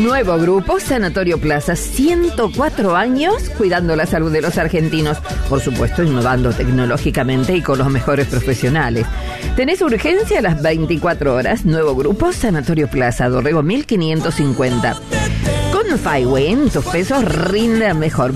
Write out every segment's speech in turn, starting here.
Nuevo grupo Sanatorio Plaza, 104 años cuidando la salud de los argentinos, por supuesto innovando tecnológicamente y con los mejores profesionales. ¿Tenés urgencia a las 24 horas? Nuevo grupo Sanatorio Plaza, Dorrego 1550. Con FiWin, tus pesos rinden mejor,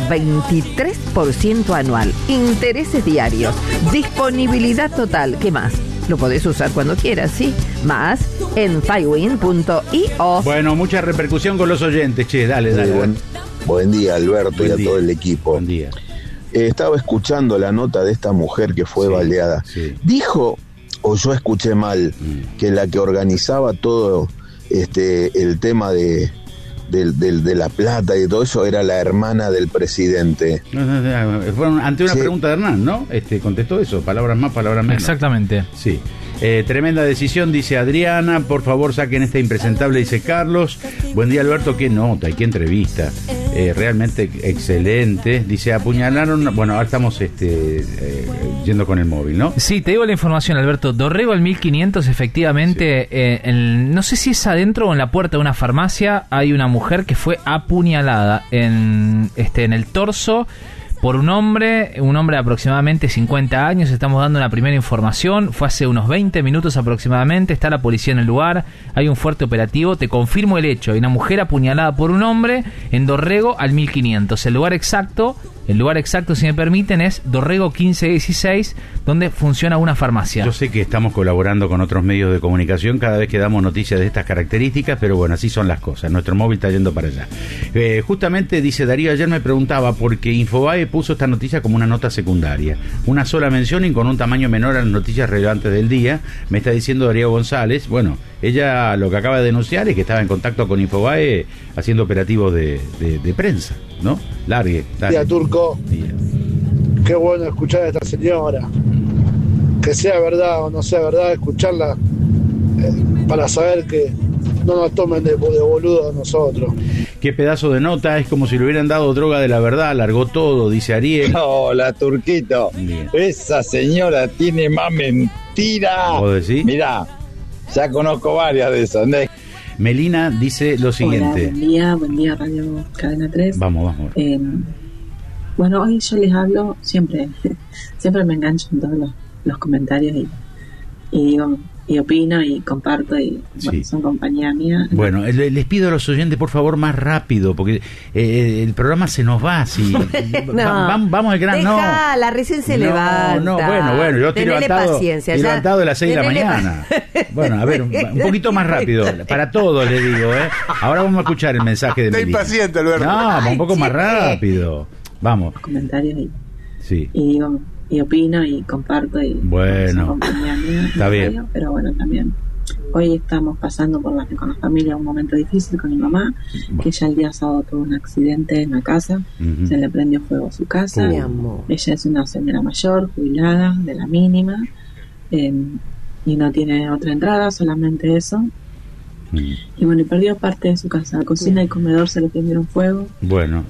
23% anual, intereses diarios, disponibilidad total. ¿Qué más? Lo podés usar cuando quieras, ¿sí? Más en fiwin.io. Bueno, mucha repercusión con los oyentes, che, dale. Buen día, Alberto, y a todo el equipo. Buen día. Estaba escuchando la nota de esta mujer que fue baleada. Sí. Dijo, o yo escuché mal, que la que organizaba todo el tema de la plata y todo eso era la hermana del presidente. Fueron ante una pregunta de Hernán, ¿no? Contestó eso, palabras más, palabras menos. Exactamente. Sí. Tremenda decisión, dice Adriana. Por favor, saquen esta impresentable, dice Carlos. Buen día, Alberto. Qué nota y qué entrevista. Realmente excelente. Dice, apuñalaron. Bueno, ahora estamos yendo con el móvil, ¿no? Sí, te digo la información, Alberto. Dorrego al 1500, efectivamente. Sí. No sé si es adentro o en la puerta de una farmacia. Hay una mujer que fue apuñalada en el torso por un hombre de aproximadamente 50 años. Estamos dando una primera información. Fue hace unos 20 minutos aproximadamente. Está la policía en el lugar. Hay un fuerte operativo. Te confirmo el hecho. Hay una mujer apuñalada por un hombre en Dorrego al 1500. El lugar exacto, si me permiten, es Dorrego 1516, donde funciona una farmacia. Yo sé que estamos colaborando con otros medios de comunicación cada vez que damos noticias de estas características, pero bueno, así son las cosas. Nuestro móvil está yendo para allá. Justamente, dice Darío, ayer me preguntaba, porque Infobae puso esta noticia como una nota secundaria. Una sola mención y con un tamaño menor a las noticias relevantes del día. Me está diciendo Darío González. Bueno, ella lo que acaba de denunciar es que estaba en contacto con Infobae haciendo operativos de prensa, ¿no? Largue. Día, Turco. Día. Qué bueno escuchar a esta señora. Que sea verdad o no sea verdad, escucharla para saber que no nos tomen de boludo a nosotros. Qué pedazo de nota, es como si le hubieran dado droga de la verdad, largó todo, dice Ariel. Hola, Turquito. Bien. Esa señora tiene más mentira. ¿Vos decís? Mirá, ya conozco varias de esas. Melina dice lo siguiente. Hola, buen día Radio Cadena 3. Vamos. Bueno, hoy yo les hablo, siempre me engancho en todos los comentarios y digo, y opino y comparto y bueno, son compañía mía. Bueno, les pido a los oyentes por favor más rápido porque el programa se nos va así. Vamos al gran. La recién se levanta. Bueno, yo estoy levantado a las 6 de la mañana. Bueno, a ver, un poquito más rápido para todos le digo, Ahora vamos a escuchar el mensaje de Melina. Está impaciente, Alberto. No, un poco más rápido. Vamos. Comentarios sí. Y digo, y opino y comparto y bueno, está bien. Radio, pero bueno, también hoy estamos pasando con la familia un momento difícil con mi mamá, que ella el día sábado tuvo un accidente en la casa, se le prendió fuego a su casa. Ella es una señora mayor, jubilada, de la mínima, y no tiene otra entrada, solamente eso. Y bueno, y perdió parte de su casa, la cocina y comedor se le prendieron fuego. Bueno.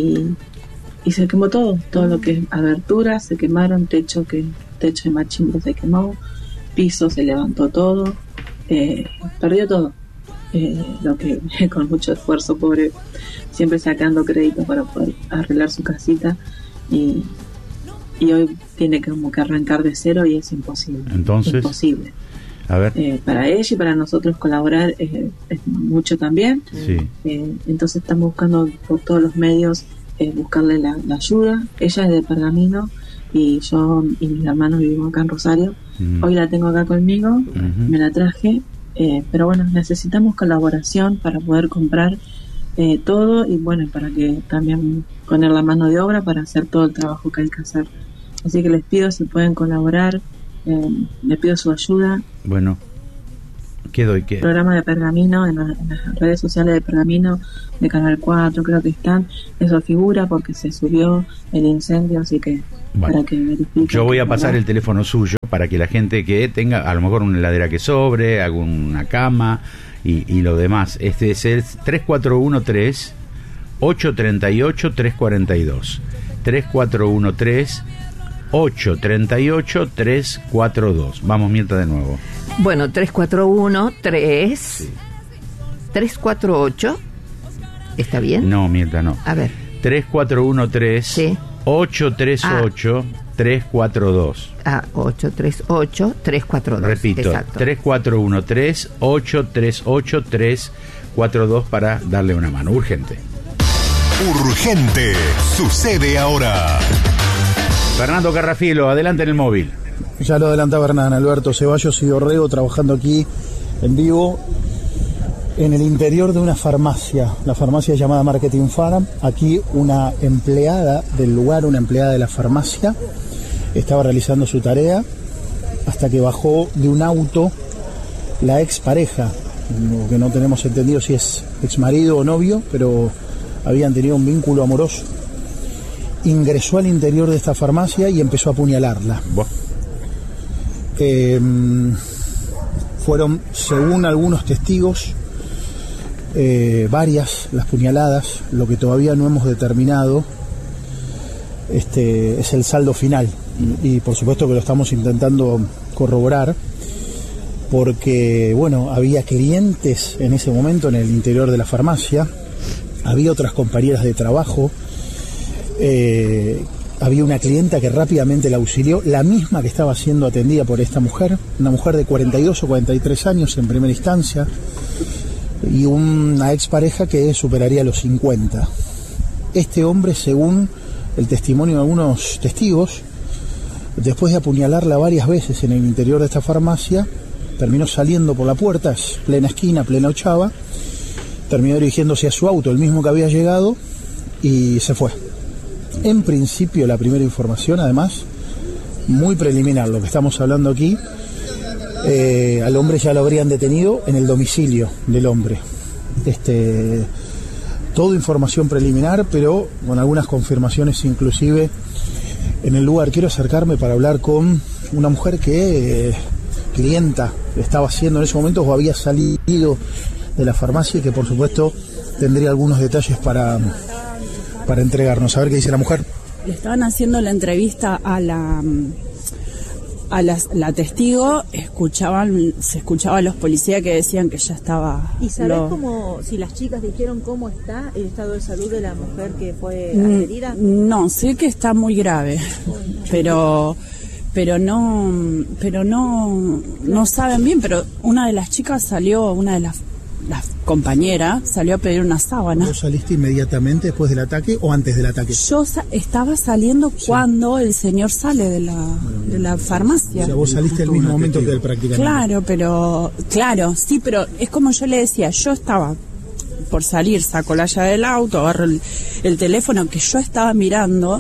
Y se quemó todo lo que es aberturas, se quemaron, techo de machimbre se quemó, piso se levantó todo, perdió todo, lo que con mucho esfuerzo, pobre, siempre sacando créditos para poder arreglar su casita y hoy tiene como que arrancar de cero y es imposible. Entonces, imposible. A ver. Para ella y para nosotros colaborar es mucho también. Sí. Entonces estamos buscando por todos los medios buscarle la ayuda. Ella es de Pergamino y yo y mis hermanos vivimos acá en Rosario. Hoy la tengo acá conmigo, me la traje, pero bueno, necesitamos colaboración para poder comprar todo y bueno, para que también poner la mano de obra para hacer todo el trabajo que hay que hacer. Así que les pido si pueden colaborar, les pido su ayuda. Bueno, ¿qué doy? ¿Qué? Programa de Pergamino, en las redes sociales de Pergamino, de Canal 4, creo que están. Eso figura porque se subió el incendio, así que para que verifiquen. Yo voy a pasar el teléfono suyo para que la gente que tenga, a lo mejor una heladera que sobre, alguna cama y lo demás. Este es el 3413-838-342. 3413-838-342. Vamos, Mirta, de nuevo. Bueno, 348 ¿Está bien? No, Mirta, no. A ver. 3413 838 342. 838 342. Repito, Exacto. 3413 838 342 para darle una mano. Urgente. Urgente. Sucede ahora. Fernando Carrafielo, adelante en el móvil. Ya lo adelantaba Hernán, Alberto Ceballos y Dorrego trabajando aquí en vivo en el interior de una farmacia, la farmacia llamada Marketing Farm. Aquí una empleada del lugar, una empleada de la farmacia, estaba realizando su tarea hasta que bajó de un auto la expareja, lo que no tenemos entendido si es exmarido o novio, pero habían tenido un vínculo amoroso. Ingresó al interior de esta farmacia y empezó a apuñalarla. Fueron, según algunos testigos, varias las puñaladas. Lo que todavía no hemos determinado es el saldo final, y por supuesto que lo estamos intentando corroborar, porque bueno, había clientes en ese momento en el interior de la farmacia, había otras compañeras de trabajo, había una clienta que rápidamente la auxilió, la misma que estaba siendo atendida por esta mujer, una mujer de 42 o 43 años en primera instancia, y una expareja que superaría los 50. Este hombre, según el testimonio de algunos testigos, después de apuñalarla varias veces en el interior de esta farmacia, terminó saliendo por la puerta, es plena esquina, plena Ochava, terminó dirigiéndose a su auto, el mismo que había llegado, y se fue. En principio, la primera información, además, muy preliminar, lo que estamos hablando aquí, al hombre ya lo habrían detenido en el domicilio del hombre. Todo información preliminar, pero con algunas confirmaciones inclusive en el lugar. Quiero acercarme para hablar con una mujer que clienta estaba haciendo en ese momento o había salido de la farmacia y que por supuesto tendría algunos detalles para entregarnos. A ver qué dice la mujer. Le estaban haciendo la entrevista a la testigo, se escuchaba a los policías que decían que ya estaba... ¿Y sabés si las chicas dijeron cómo está el estado de salud de la mujer que fue agredida? No, sé que está muy grave, pero no saben bien. Pero una de las chicas salió, una de las compañeras salió a pedir una sábana. ¿Vos saliste inmediatamente después del ataque o antes del ataque? Yo estaba saliendo cuando el señor sale de la farmacia. O sea, vos saliste al mismo momento que él prácticamente. Claro, sí, pero es como yo le decía, yo estaba por salir, saco la llave del auto, agarro el teléfono que yo estaba mirando,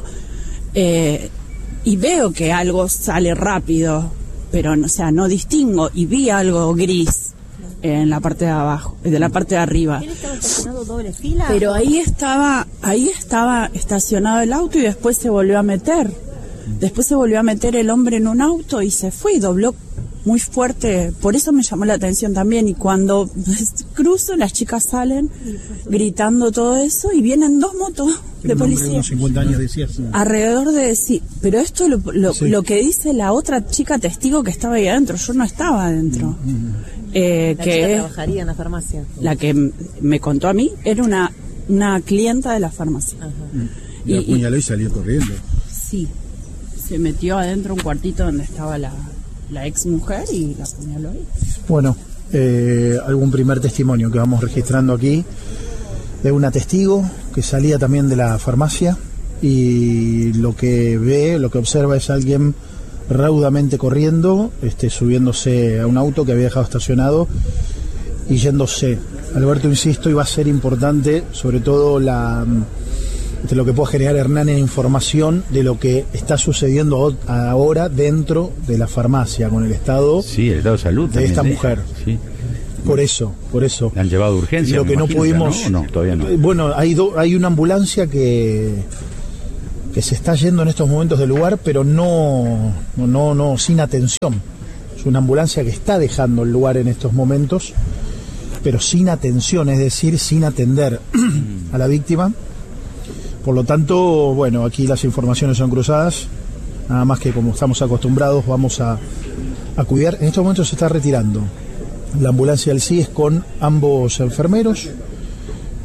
y veo que algo sale rápido, pero no distingo, y vi algo gris en la parte de abajo, de la parte de arriba. ¿Él estaba estacionado doble fila? Pero ahí estaba estacionado el auto y después se volvió a meter. Después se volvió a meter el hombre en un auto y se fue y dobló muy fuerte. Por eso me llamó la atención también. Y cuando cruzo, las chicas salen gritando todo eso y vienen dos motos de policía. Unos 50 años decías. Alrededor de sí. Pero esto lo que dice la otra chica testigo que estaba ahí adentro. Yo no estaba adentro. La chica trabajaría en la farmacia. La que me contó a mí era una clienta de la farmacia. Y apuñaló y salió corriendo. Sí, se metió adentro un cuartito donde estaba la ex mujer y la apuñaló ahí. Bueno, algún primer testimonio que vamos registrando aquí de una testigo que salía también de la farmacia y lo que observa es alguien raudamente corriendo, subiéndose a un auto que había dejado estacionado y yéndose. Alberto, insisto, iba a ser importante sobre todo lo que pueda generar Hernán en información de lo que está sucediendo ahora dentro de la farmacia con el estado, el estado de salud de esta mujer. Sí. Por eso. Le han llevado de urgencia. Y lo que no pudimos. No, todavía no. Bueno, hay una ambulancia que se está yendo en estos momentos del lugar, pero no sin atención. Es una ambulancia que está dejando el lugar en estos momentos, pero sin atención, es decir, sin atender a la víctima. Por lo tanto, bueno, aquí las informaciones son cruzadas, nada más que como estamos acostumbrados vamos a cuidar. En estos momentos se está retirando la ambulancia del CIES con ambos enfermeros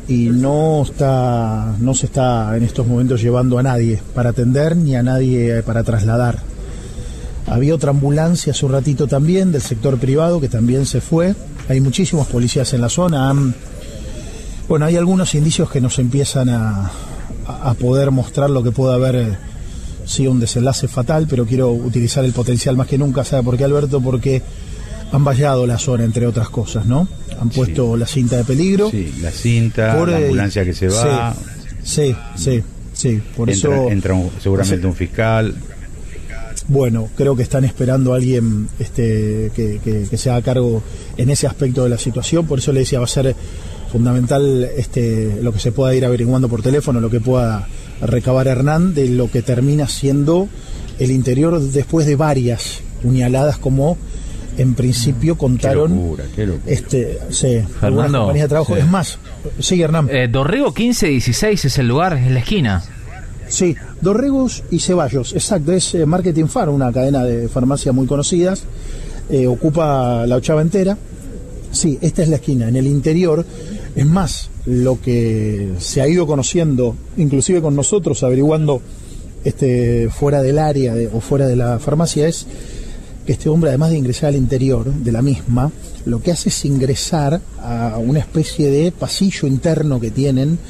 y no se está en estos momentos llevando a nadie para atender ni a nadie para trasladar. Había otra ambulancia hace un ratito también del sector privado que también se fue. Hay muchísimos policías en la zona. Bueno, hay algunos indicios que nos empiezan a poder mostrar lo que puede haber sido un desenlace fatal, pero quiero utilizar el potencial más que nunca. ¿Sabe por qué, Alberto? Porque han vallado la zona, entre otras cosas, ¿no? Han puesto la cinta de peligro. Sí, la cinta, la ambulancia que se va. Sí. Por eso entra seguramente un fiscal. Bueno, creo que están esperando a alguien que se haga cargo en ese aspecto de la situación. Por eso le decía, va a ser fundamental lo que se pueda ir averiguando por teléfono, lo que pueda recabar Hernán de lo que termina siendo el interior después de varias puñaladas, como en principio contaron. Qué locura. Algunas compañías de trabajo. Sí. Es más, sí, Hernán. Dorrego 1516 es el lugar, es la esquina. Sí, Dorregos y Ceballos, exacto, es Marketing Farm, una cadena de farmacias muy conocidas, ocupa la 8ª entera. Sí, esta es la esquina, en el interior. Es más, lo que se ha ido conociendo, inclusive con nosotros, averiguando fuera del área o fuera de la farmacia, es que este hombre, además de ingresar al interior de la misma, lo que hace es ingresar a una especie de pasillo interno que tienen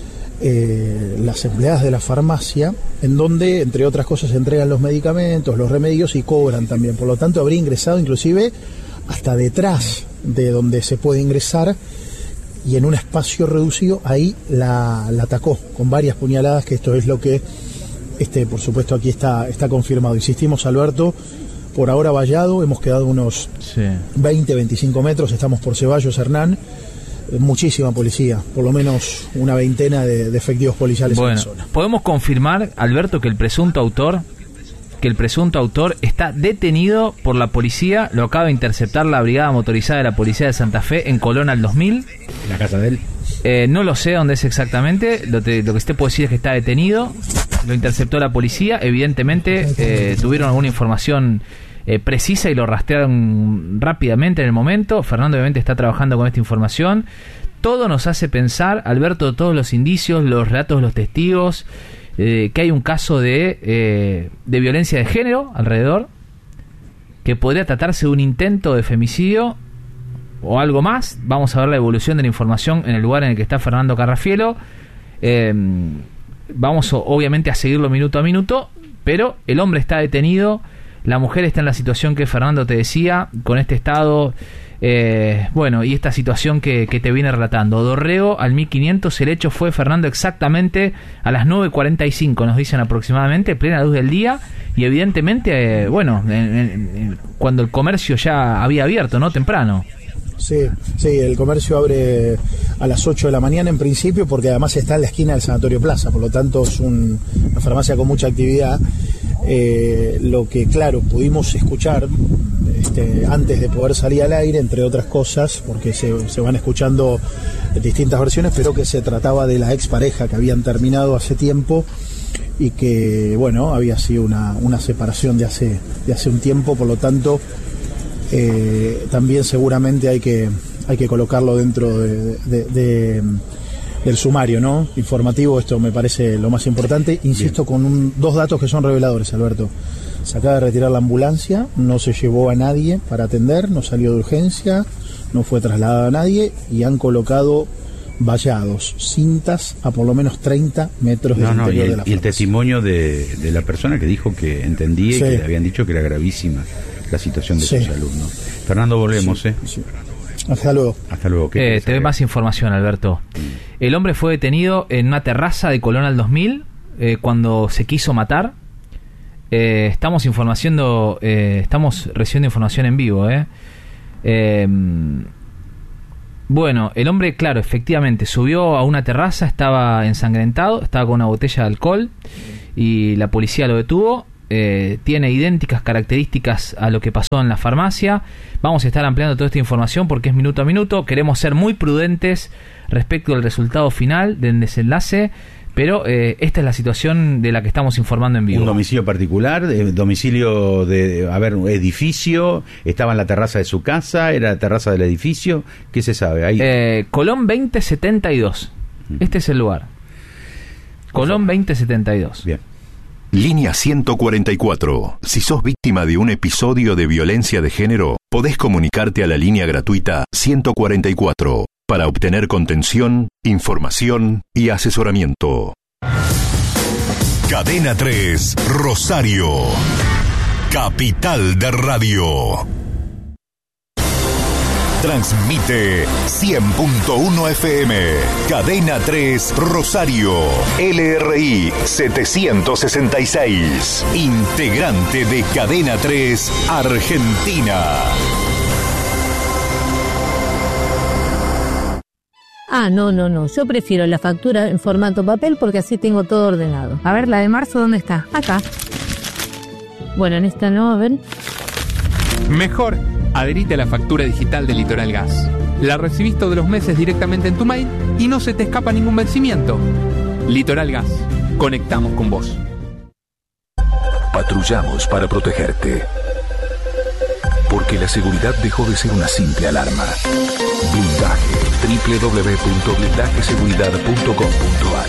las empleadas de la farmacia, en donde, entre otras cosas, se entregan los medicamentos, los remedios y cobran también. Por lo tanto, habría ingresado inclusive hasta detrás de donde se puede ingresar, y en un espacio reducido ahí la atacó con varias puñaladas, que esto es lo que por supuesto aquí está confirmado. Insistimos, Alberto, por ahora vallado, hemos quedado unos 20-25 metros, estamos por Ceballos, Hernán. Muchísima policía, por lo menos una veintena de efectivos policiales en la zona. Podemos confirmar, Alberto, que el presunto autor está detenido por la policía. Lo acaba de interceptar la brigada motorizada de la policía de Santa Fe en Colón al 2000. ¿En la casa de él? No lo sé dónde es exactamente. Lo que usted puede decir es que está detenido. Lo interceptó la policía. Evidentemente tuvieron alguna información precisa y lo rastrearon rápidamente en el momento. Fernando obviamente está trabajando con esta información. Todo nos hace pensar, Alberto, todos los indicios, los relatos de los testigos, que hay un caso de violencia de género alrededor, que podría tratarse de un intento de femicidio o algo más. Vamos a ver la evolución de la información en el lugar en el que está Fernando Carrafielo. Vamos obviamente a seguirlo minuto a minuto, pero el hombre está detenido. La mujer está en la situación que Fernando te decía, con este estado, y esta situación que te viene relatando. Dorrego al 1500, el hecho fue, Fernando, exactamente a las 9:45, nos dicen aproximadamente, plena luz del día, y evidentemente, cuando el comercio ya había abierto, ¿no? Temprano. Sí, el comercio abre a las 8 de la mañana en principio, porque además está en la esquina del Sanatorio Plaza, por lo tanto es una farmacia con mucha actividad. Lo que, claro, pudimos escuchar antes de poder salir al aire, entre otras cosas, porque se van escuchando distintas versiones, pero que se trataba de la expareja que habían terminado hace tiempo y que, había sido una separación de hace un tiempo. Por lo tanto, también seguramente hay que colocarlo dentro del sumario, ¿no? Informativo. Esto me parece lo más importante. Insisto, con dos datos que son reveladores, Alberto. Se acaba de retirar la ambulancia, no se llevó a nadie para atender, no salió de urgencia, no fue trasladado a nadie, y han colocado vallados, cintas a por lo menos 30 metros del interior de la farmacia. Y el testimonio de la persona que dijo que entendía y que le habían dicho que era gravísima la situación de su salud, ¿no? Fernando, volvemos, Sí. Hasta luego. Hasta luego. Te doy más información, Alberto. El hombre fue detenido en una terraza de Colón al 2000 cuando se quiso matar. Estamos recibiendo información en vivo. El hombre, claro, efectivamente subió a una terraza, estaba ensangrentado, estaba con una botella de alcohol y la policía lo detuvo. Tiene idénticas características a lo que pasó en la farmacia. Vamos a estar ampliando toda esta información porque es minuto a minuto. Queremos ser muy prudentes respecto al resultado final del desenlace, pero esta es la situación de la que estamos informando en vivo. Un domicilio particular, domicilio de, edificio, estaba en la terraza de su casa, era la terraza del edificio, ¿qué se sabe? Ahí. Colón 2072. Este es el lugar. Colón 2072. Bien. Línea 144. Si sos víctima de un episodio de violencia de género, podés comunicarte a la línea gratuita 144 para obtener contención, información y asesoramiento. Cadena 3, Rosario. Capital de Radio. Transmite 100.1 FM. Cadena 3 Rosario. LRI 766. Integrante de Cadena 3 Argentina. No. Yo prefiero la factura en formato papel porque así tengo todo ordenado. A ver, la de marzo, ¿dónde está? Acá. Bueno, en esta no, a ver. Mejor, adherite a la factura digital de Litoral Gas. La recibís todos los meses directamente en tu mail y no se te escapa ningún vencimiento. Litoral Gas. Conectamos con vos. Patrullamos para protegerte. Porque la seguridad dejó de ser una simple alarma. Blindaje. www.blindajeseguridad.com.ar.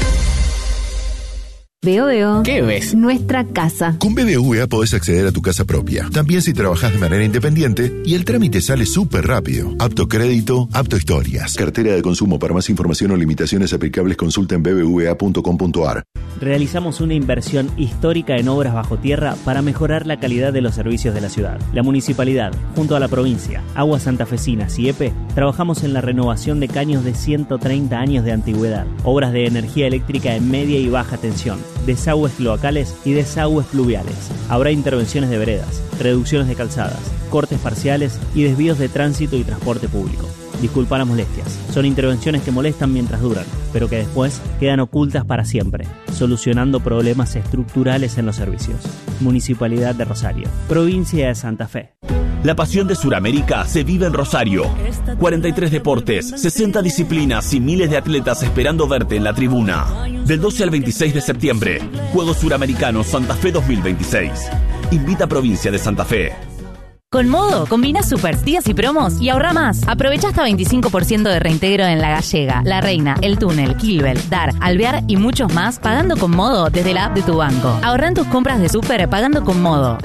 Veo. ¿Qué ves? Nuestra casa. Con BBVA podés acceder a tu casa propia, también si trabajás de manera independiente, y el trámite sale súper rápido. Apto crédito, apto historias. Cartera de consumo. Para más información o limitaciones aplicables, consulta en bbva.com.ar. Realizamos una inversión histórica en obras bajo tierra para mejorar la calidad de los servicios de la ciudad. La municipalidad, junto a la provincia, Aguas Santafesinas y EPE, trabajamos en la renovación de caños de 130 años de antigüedad, obras de energía eléctrica en media y baja tensión, desagües cloacales y desagües pluviales. Habrá intervenciones de veredas, reducciones de calzadas, cortes parciales y desvíos de tránsito y transporte público. Disculpa las molestias. Son intervenciones que molestan mientras duran, pero que después quedan ocultas para siempre, solucionando problemas estructurales en los servicios. Municipalidad de Rosario, Provincia de Santa Fe. La pasión de Sudamérica se vive en Rosario. 43 deportes, 60 disciplinas y miles de atletas esperando verte en la tribuna. Del 12 al 26 de septiembre, Juegos Suramericanos Santa Fe 2026. Invita a Provincia de Santa Fe. Con Modo, combina supers, días y promos y ahorra más. Aprovecha hasta 25% de reintegro en La Gallega, La Reina, El Túnel, Kilbel, Dar, Alvear y muchos más pagando con Modo desde la app de tu banco. Ahorra en tus compras de super pagando con Modo.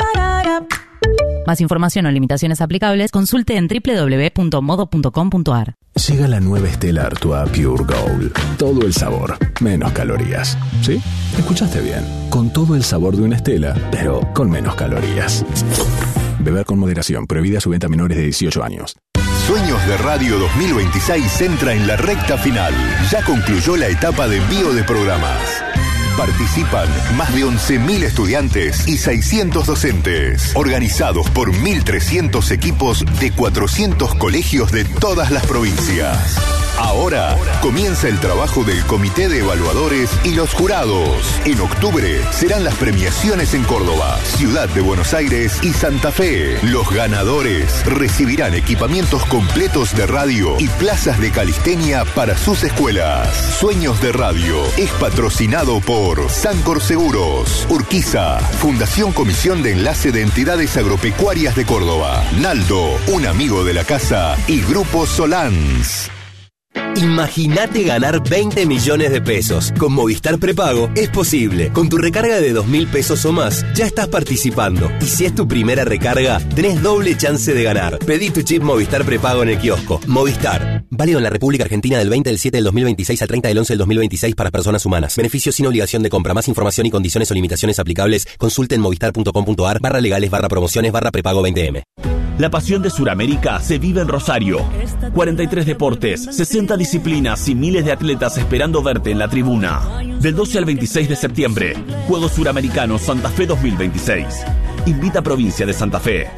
Más información o limitaciones aplicables, consulte en www.modo.com.ar. Llega la nueva Stella Artois Pure Gold. Todo el sabor, menos calorías. ¿Sí? Escuchaste bien. Con todo el sabor de una Stella, pero con menos calorías. Beber con moderación. Prohibida su venta a menores de 18 años. Sueños de Radio 2026 entra en la recta final. Ya concluyó la etapa de envío de programas. Participan más de 11.000 estudiantes y 600 docentes, organizados por 1.300 equipos de 400 colegios de todas las provincias. Ahora comienza el trabajo del Comité de Evaluadores y los jurados. En octubre serán las premiaciones en Córdoba, Ciudad de Buenos Aires y Santa Fe. Los ganadores recibirán equipamientos completos de radio y plazas de calistenia para sus escuelas. Sueños de Radio es patrocinado por Sancor Seguros, Urquiza, Fundación Comisión de Enlace de Entidades Agropecuarias de Córdoba, Naldo, un amigo de la casa, y Grupo Solans. Imagínate ganar 20 millones de pesos. Con Movistar Prepago es posible. Con tu recarga de 2.000 pesos o más, ya estás participando. Y si es tu primera recarga, tenés doble chance de ganar. Pedí tu chip Movistar Prepago en el kiosco. Movistar. Válido en la República Argentina del 20 del 7 del 2026 al 30 del 11 del 2026 para personas humanas. Beneficios sin obligación de compra. Más información y condiciones o limitaciones aplicables, consulte en movistar.com.ar/legales/prepago 20M. La pasión de Sudamérica se vive en Rosario. 43 deportes, 60 disciplinas y miles de atletas esperando verte en la tribuna. Del 12 al 26 de septiembre, Juegos Suramericanos Santa Fe 2026. Invita a Provincia de Santa Fe.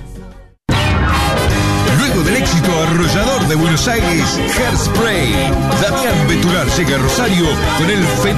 Luego del éxito arrollador de Buenos Aires, Hairspray, Damián Betular llega a Rosario con el fenómeno